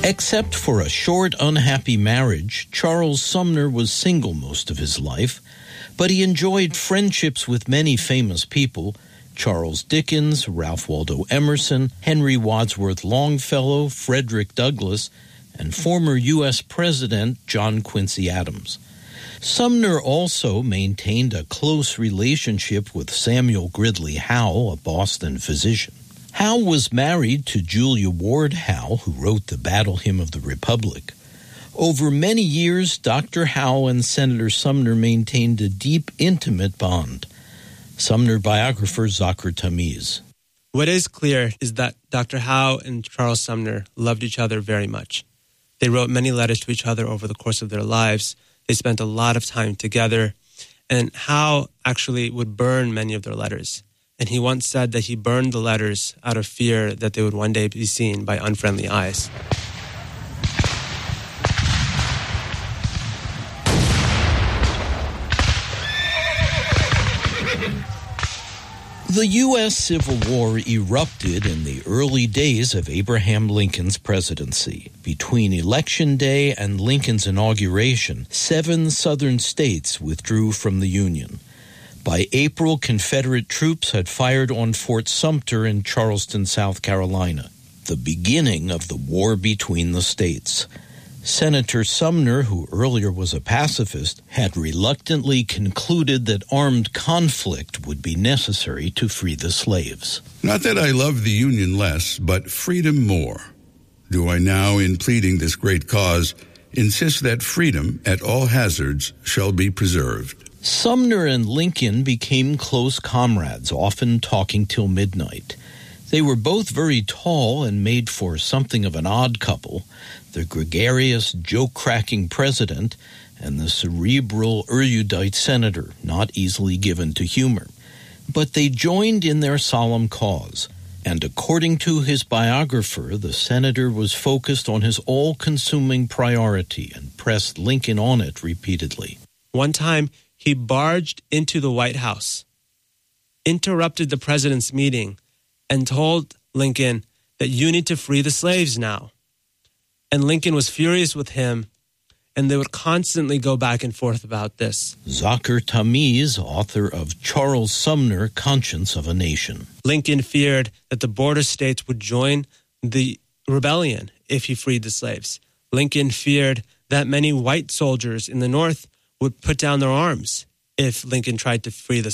Except for a short, unhappy marriage, Charles Sumner was single most of his life, but he enjoyed friendships with many famous people: Charles Dickens, Ralph Waldo Emerson, Henry Wadsworth Longfellow, Frederick Douglass, and former U.S. President John Quincy Adams. Sumner also maintained a close relationship with Samuel Gridley Howe, a Boston physician. Howe was married to Julia Ward Howe, who wrote the Battle Hymn of the Republic. Over many years, Dr. Howe and Senator Sumner maintained a deep, intimate bond. Sumner biographer Zachar Tamiz. What is clear is that Dr. Howe and Charles Sumner loved each other very much. They wrote many letters to each other over the course of their lives. They spent a lot of time together, and Howe actually would burn many of their letters. And he once said that he burned the letters out of fear that they would one day be seen by unfriendly eyes. The U.S. Civil War erupted in the early days of Abraham Lincoln's presidency. Between Election Day and Lincoln's inauguration, 7 southern states withdrew from the Union. By April, Confederate troops had fired on Fort Sumter in Charleston, South Carolina, the beginning of the war between the states. Senator Sumner, who earlier was a pacifist, had reluctantly concluded that armed conflict would be necessary to free the slaves. Not that I love the Union less, but freedom more. Do I now, in pleading this great cause, insist that freedom, at all hazards, shall be preserved. Sumner and Lincoln became close comrades, often talking till midnight. They were both very tall and made for something of an odd couple, the gregarious, joke-cracking president and the cerebral, erudite senator, not easily given to humor. But they joined in their solemn cause, and according to his biographer, the senator was focused on his all-consuming priority and pressed Lincoln on it repeatedly. One time, he barged into the White House, interrupted the president's meeting, and told Lincoln that you need to free the slaves now. And Lincoln was furious with him, and they would constantly go back and forth about this. Zachar Tamiz, author of Charles Sumner, Conscience of a Nation. Lincoln feared that the border states would join the rebellion if he freed the slaves. Lincoln feared that many white soldiers in the North would put down their arms if Lincoln tried to free the